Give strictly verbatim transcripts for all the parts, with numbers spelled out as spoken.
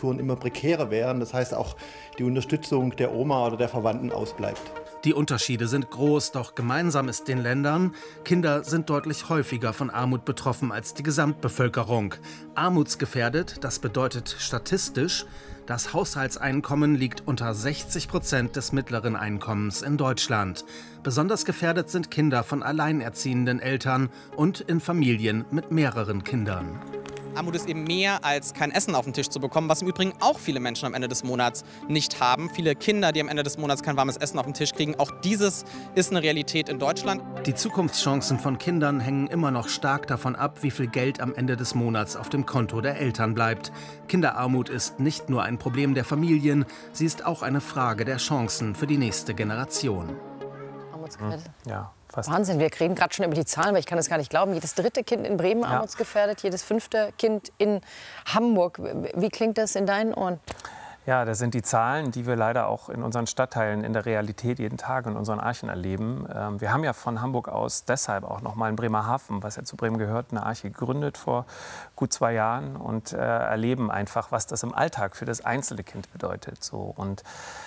Lebensstrukturen immer prekärer werden. Das heißt, auch die Unterstützung der Oma oder der Verwandten ausbleibt. Die Unterschiede sind groß, doch gemeinsam ist den Ländern: Kinder sind deutlich häufiger von Armut betroffen als die Gesamtbevölkerung. Armutsgefährdet, das bedeutet statistisch, das Haushaltseinkommen liegt unter sechzig Prozent des mittleren Einkommens in Deutschland. Besonders gefährdet sind Kinder von alleinerziehenden Eltern und in Familien mit mehreren Kindern. Armut ist eben mehr als kein Essen auf den Tisch zu bekommen, was im Übrigen auch viele Menschen am Ende des Monats nicht haben. Viele Kinder, die am Ende des Monats kein warmes Essen auf den Tisch kriegen. Auch dieses ist eine Realität in Deutschland. Die Zukunftschancen von Kindern hängen immer noch stark davon ab, wie viel Geld am Ende des Monats auf dem Konto der Eltern bleibt. Kinderarmut ist nicht nur ein Problem der Familien, sie ist auch eine Frage der Chancen für die nächste Generation. Armutsgefährdet. Ja. Fast. Wahnsinn, wir reden gerade schon über die Zahlen, weil ich kann das gar nicht glauben. Jedes dritte Kind in Bremen ja. armutsgefährdet, jedes fünfte Kind in Hamburg. Wie klingt das in deinen Ohren? Ja, das sind die Zahlen, die wir leider auch in unseren Stadtteilen in der Realität jeden Tag in unseren Archen erleben. Ähm, wir haben ja von Hamburg aus deshalb auch noch mal in Bremerhaven, was ja zu Bremen gehört, eine Arche gegründet vor gut zwei Jahren und äh, erleben einfach, was das im Alltag für das einzelne Kind bedeutet. So. Und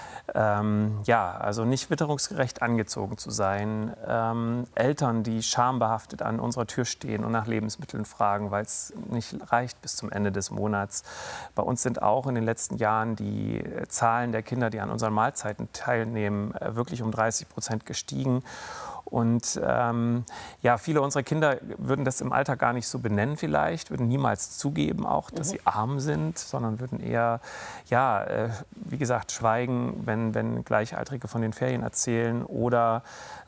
Ähm, ja, also nicht witterungsgerecht angezogen zu sein, ähm, Eltern, die schambehaftet an unserer Tür stehen und nach Lebensmitteln fragen, weil es nicht reicht bis zum Ende des Monats. Bei uns sind auch in den letzten Jahren die Zahlen der Kinder, die an unseren Mahlzeiten teilnehmen, wirklich um dreißig Prozent gestiegen. Und ähm, ja, viele unserer Kinder würden das im Alltag gar nicht so benennen vielleicht, würden niemals zugeben auch, dass mhm. sie arm sind, sondern würden eher, ja, äh, wie gesagt, schweigen, wenn, wenn Gleichaltrige von den Ferien erzählen oder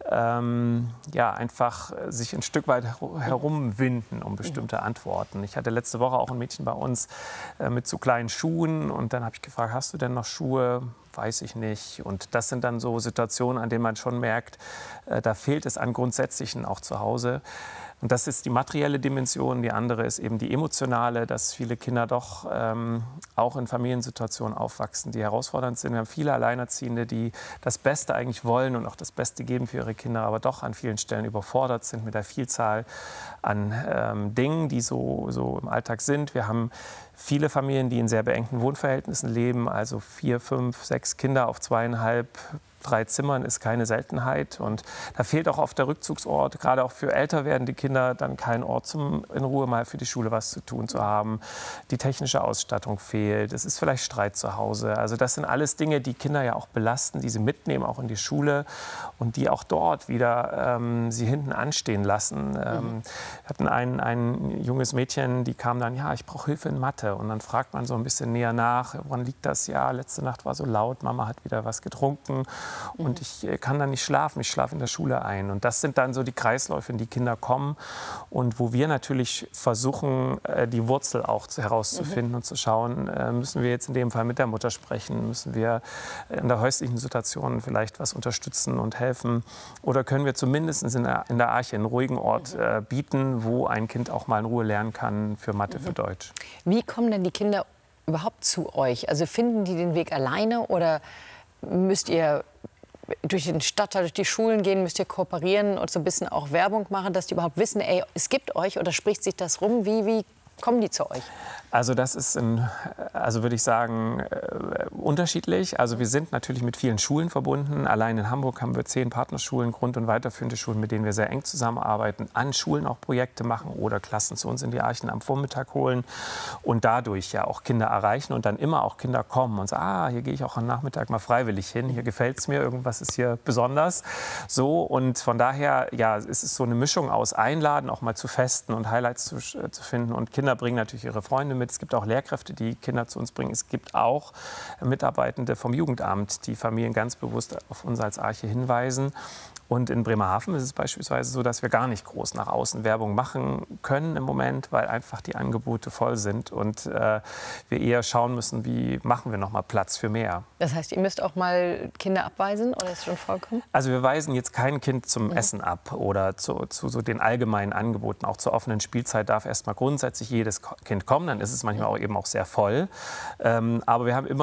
ähm, ja, einfach sich ein Stück weit herumwinden um bestimmte mhm. Antworten. Ich hatte letzte Woche auch ein Mädchen bei uns äh, mit so kleinen Schuhen und dann habe ich gefragt, hast du denn noch Schuhe? Weiß ich nicht. Und das sind dann so Situationen, an denen man schon merkt, äh, da fehlt es an Grundsätzlichen auch zu Hause. Und das ist die materielle Dimension. Die andere ist eben die emotionale, dass viele Kinder doch ähm, auch in Familiensituationen aufwachsen, die herausfordernd sind. Wir haben viele Alleinerziehende, die das Beste eigentlich wollen und auch das Beste geben für ihre Kinder, aber doch an vielen Stellen überfordert sind mit der Vielzahl an ähm, Dingen, die so, so im Alltag sind. Wir haben viele Familien, die in sehr beengten Wohnverhältnissen leben, also vier, fünf, sechs Kinder auf zweieinhalb, drei Zimmern ist keine Seltenheit. Und da fehlt auch oft der Rückzugsort, gerade auch für älter werdende Kinder, dann kein Ort, zum in Ruhe mal für die Schule was zu tun zu haben. Die technische Ausstattung fehlt, es ist vielleicht Streit zu Hause. Also das sind alles Dinge, die Kinder ja auch belasten, die sie mitnehmen, auch in die Schule und die auch dort wieder ähm, sie hinten anstehen lassen. Mhm. Ähm, wir hatten ein, ein junges Mädchen, die kam dann, ja, ich brauche Hilfe in Mathe. Und dann fragt man so ein bisschen näher nach, woran liegt das? Ja, letzte Nacht war so laut, Mama hat wieder was getrunken. Und ich kann dann nicht schlafen, ich schlafe in der Schule ein. Und das sind dann so die Kreisläufe, in die Kinder kommen und wo wir natürlich versuchen, die Wurzel auch herauszufinden mhm. und zu schauen, müssen wir jetzt in dem Fall mit der Mutter sprechen, müssen wir in der häuslichen Situation vielleicht was unterstützen und helfen oder können wir zumindest in der, in der Arche einen ruhigen Ort äh, bieten, wo ein Kind auch mal in Ruhe lernen kann für Mathe, mhm. für Deutsch. Wie kommen denn die Kinder überhaupt zu euch? Also finden die den Weg alleine oder müsst ihr durch den Stadtteil, durch die Schulen gehen, müsst ihr kooperieren und so ein bisschen auch Werbung machen, dass die überhaupt wissen, ey, es gibt euch oder spricht sich das rum? Wie, wie kommen die zu euch? Also das ist, ein, also würde ich sagen, äh, unterschiedlich. Also wir sind natürlich mit vielen Schulen verbunden. Allein in Hamburg haben wir zehn Partnerschulen, Grund- und weiterführende Schulen, mit denen wir sehr eng zusammenarbeiten, an Schulen auch Projekte machen oder Klassen zu uns in die Archen am Vormittag holen und dadurch ja auch Kinder erreichen und dann immer auch Kinder kommen und sagen, ah, hier gehe ich auch am Nachmittag mal freiwillig hin, hier gefällt es mir, irgendwas ist hier besonders. So, und von daher, ja, ist es so eine Mischung aus Einladen, auch mal zu Festen und Highlights zu, äh, zu finden. Und Kinder bringen natürlich ihre Freunde mit. Es gibt auch Lehrkräfte, die Kinder zu uns bringen. Es gibt auch Mitarbeitende vom Jugendamt, die Familien ganz bewusst auf uns als Arche hinweisen. Und in Bremerhaven ist es beispielsweise so, dass wir gar nicht groß nach außen Werbung machen können im Moment, weil einfach die Angebote voll sind und äh, wir eher schauen müssen, wie machen wir noch mal Platz für mehr. Das heißt, ihr müsst auch mal Kinder abweisen oder ist schon vorgekommen? Also wir weisen jetzt kein Kind zum mhm. Essen ab oder zu, zu so den allgemeinen Angeboten. Auch zur offenen Spielzeit darf erst mal grundsätzlich jedes Kind kommen. Dann ist es manchmal auch eben auch sehr voll. Ähm, aber wir haben immer dann neben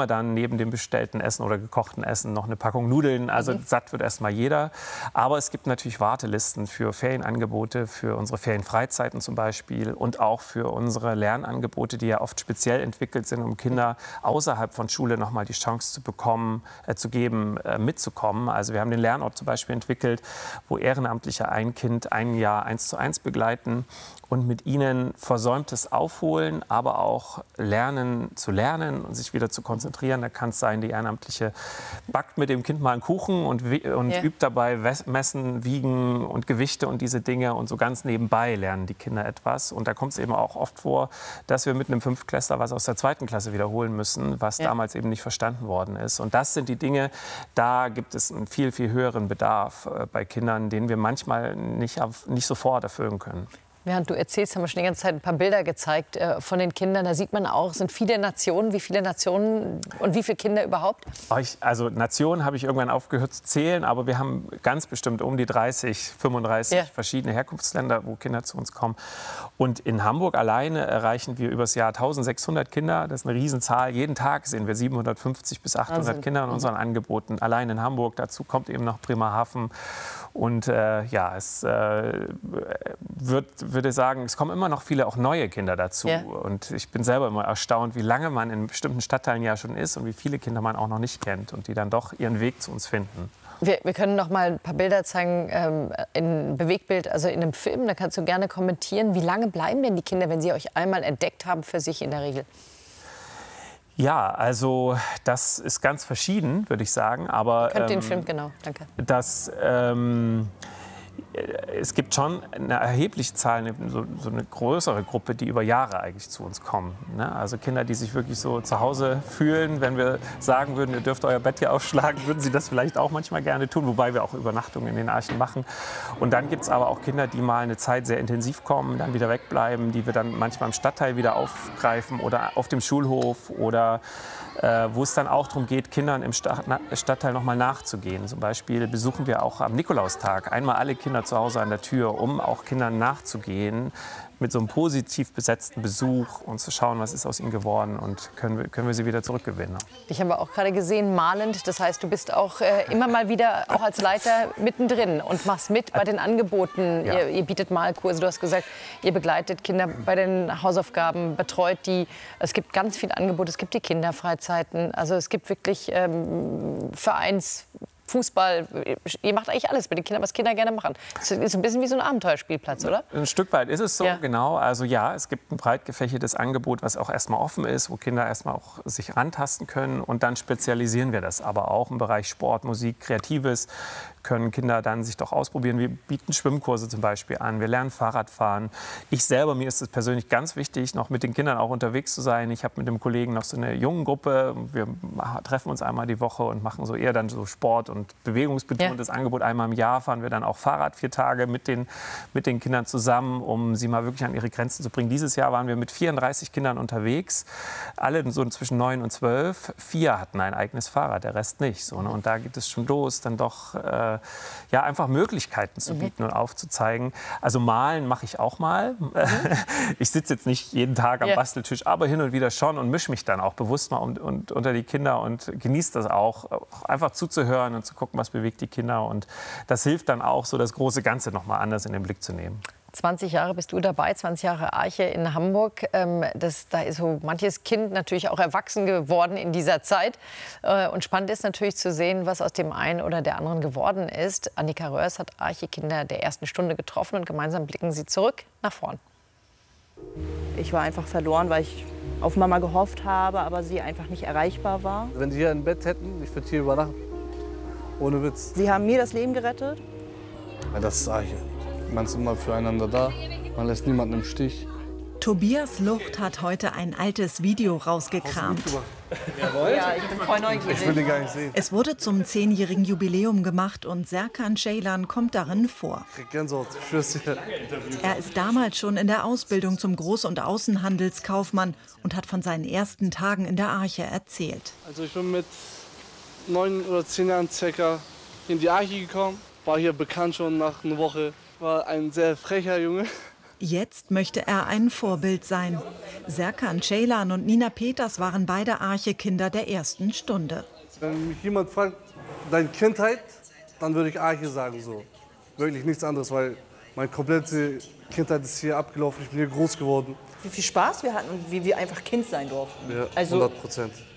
neben dem bestellten Essen oder gekochten Essen noch eine Packung Nudeln. Also mhm. satt wird erstmal jeder. Aber es gibt natürlich Wartelisten für Ferienangebote, für unsere Ferienfreizeiten zum Beispiel und auch für unsere Lernangebote, die ja oft speziell entwickelt sind, um Kinder außerhalb von Schule noch mal die Chance zu bekommen, äh, zu geben, äh, mitzukommen. Also wir haben den Lernort zum Beispiel entwickelt, wo Ehrenamtliche ein Kind ein Jahr eins zu eins begleiten und mit ihnen Versäumtes aufholen, aber auch lernen zu lernen und sich wieder zu konzentrieren. Da kann es sein, die Ehrenamtliche backt mit dem Kind mal einen Kuchen und, und ja. übt dabei Messen, Wiegen und Gewichte und diese Dinge. Und so ganz nebenbei lernen die Kinder etwas. Und da kommt es eben auch oft vor, dass wir mit einem Fünftklässler was aus der zweiten Klasse wiederholen müssen, was ja. damals eben nicht verstanden worden ist. Und das sind die Dinge, da gibt es einen viel, viel höheren Bedarf äh, bei Kindern, den wir manchmal nicht, nicht sofort erfüllen können. Während du erzählst, haben wir schon die ganze Zeit ein paar Bilder gezeigt äh, von den Kindern. Da sieht man auch, es sind viele Nationen. Wie viele Nationen und wie viele Kinder überhaupt? Also Nationen habe ich irgendwann aufgehört zu zählen, aber wir haben ganz bestimmt um die dreißig, fünfunddreißig ja. verschiedene Herkunftsländer, wo Kinder zu uns kommen. Und in Hamburg alleine erreichen wir übers Jahr eintausendsechshundert Kinder. Das ist eine Riesenzahl. Jeden Tag sehen wir siebenhundertfünfzig bis achthundert Wahnsinn. Kinder in unseren Angeboten. Allein in Hamburg. Dazu kommt eben noch Bremerhaven. Und äh, ja, es äh, wird, würde sagen, es kommen immer noch viele auch neue Kinder dazu. Ja. Und ich bin selber immer erstaunt, wie lange man in bestimmten Stadtteilen ja schon ist und wie viele Kinder man auch noch nicht kennt und die dann doch ihren Weg zu uns finden. Wir, wir können noch mal ein paar Bilder zeigen ähm, in Bewegtbild, also in einem Film. Da kannst du gerne kommentieren. Wie lange bleiben denn die Kinder, wenn sie euch einmal entdeckt haben, für sich in der Regel? Ja, also das ist ganz verschieden, würde ich sagen. Aber Ihr könnt ähm, den Film, genau, danke. Das, ähm, es gibt schon eine erhebliche Zahl, eine, so, so eine größere Gruppe, die über Jahre eigentlich zu uns kommen. Ne? Also Kinder, die sich wirklich so zu Hause fühlen. Wenn wir sagen würden, ihr dürft euer Bett hier aufschlagen, würden sie das vielleicht auch manchmal gerne tun, wobei wir auch Übernachtungen in den Archen machen. Und dann gibt es aber auch Kinder, die mal eine Zeit sehr intensiv kommen, dann wieder wegbleiben, die wir dann manchmal im Stadtteil wieder aufgreifen oder auf dem Schulhof oder äh, wo es dann auch darum geht, Kindern im Stadtteil noch mal nachzugehen. Zum Beispiel besuchen wir auch am Nikolaustag einmal alle Kinder zu Hause an der Tür, um auch Kindern nachzugehen mit so einem positiv besetzten Besuch und zu schauen, was ist aus ihnen geworden und können wir, können wir sie wieder zurückgewinnen. Ich habe auch gerade gesehen, malend. Das heißt, du bist auch äh, immer mal wieder auch als Leiter mittendrin und machst mit bei den Angeboten. Ja. Ihr, ihr bietet Malkurse. Du hast gesagt, ihr begleitet Kinder bei den Hausaufgaben, betreut die. Es gibt ganz viele Angebote. Es gibt die Kinderfreizeiten. Also es gibt wirklich ähm, Vereins Fußball, ihr macht eigentlich alles mit den Kindern, was Kinder gerne machen. Das ist ein bisschen wie so ein Abenteuerspielplatz, oder? Ein Stück weit ist es so, ja. Genau. Also ja, es gibt ein breit gefächertes Angebot, was auch erstmal offen ist, wo Kinder erstmal auch sich rantasten können. Und dann spezialisieren wir das aber auch im Bereich Sport, Musik, Kreatives. Können Kinder dann sich doch ausprobieren. Wir bieten Schwimmkurse zum Beispiel an, wir lernen Fahrradfahren. Ich selber, mir ist es persönlich ganz wichtig, noch mit den Kindern auch unterwegs zu sein. Ich habe mit dem Kollegen noch so eine Jungengruppe. Wir treffen uns einmal die Woche und machen so eher dann so Sport- und bewegungsbetontes ja. Angebot. Einmal im Jahr fahren wir dann auch Fahrrad vier Tage mit den, mit den Kindern zusammen, um sie mal wirklich an ihre Grenzen zu bringen. Dieses Jahr waren wir mit vierunddreißig Kindern unterwegs, alle so zwischen neun und zwölf. Vier hatten ein eigenes Fahrrad, der Rest nicht. So, ne? Und da geht es schon los, dann doch äh, ja, einfach Möglichkeiten zu bieten mhm. und aufzuzeigen. Also malen mache ich auch mal. Mhm. Ich sitze jetzt nicht jeden Tag am ja. Basteltisch, aber hin und wieder schon und mische mich dann auch bewusst mal um, und, unter die Kinder und genieße das auch, auch einfach zuzuhören und zu gucken, was bewegt die Kinder. Und das hilft dann auch, so das große Ganze noch mal anders in den Blick zu nehmen. zwanzig Jahre bist du dabei, zwanzig Jahre Arche in Hamburg. Das, da ist so manches Kind natürlich auch erwachsen geworden in dieser Zeit. Und spannend ist natürlich zu sehen, was aus dem einen oder der anderen geworden ist. Annika Röhrs hat Arche-Kinder der ersten Stunde getroffen und gemeinsam blicken sie zurück nach vorn. Ich war einfach verloren, weil ich auf Mama gehofft habe, aber sie einfach nicht erreichbar war. Wenn sie hier ein Bett hätten, ich würde hier übernachten. Ohne Witz. Sie haben mir das Leben gerettet. Ja, das ist Arche. Man ist immer füreinander da, man lässt niemanden im Stich. Tobias Lucht hat heute ein altes Video rausgekramt. Jawohl. Ja, ich bin voll neugierig. Ich will den gar nicht sehen. Es wurde zum zehnjährigen Jubiläum gemacht und Serkan Ceylan kommt darin vor. Ich krieg Gänsehaut, ich schwör's dir. Er ist damals schon in der Ausbildung zum Groß- und Außenhandelskaufmann und hat von seinen ersten Tagen in der Arche erzählt. Also ich bin mit neun oder zehn Jahren circa in die Arche gekommen, war hier bekannt schon nach einer Woche. War ein sehr frecher Junge. Jetzt möchte er ein Vorbild sein. Serkan Ceylan und Nina Peters waren beide Arche-Kinder der ersten Stunde. Wenn mich jemand fragt, deine Kindheit, dann würde ich Arche sagen. So. Wirklich nichts anderes, weil meine komplette Kindheit ist hier abgelaufen. Ich bin hier groß geworden. Wie viel Spaß wir hatten und wie wir einfach Kind sein durften. Ja, also hundert Prozent.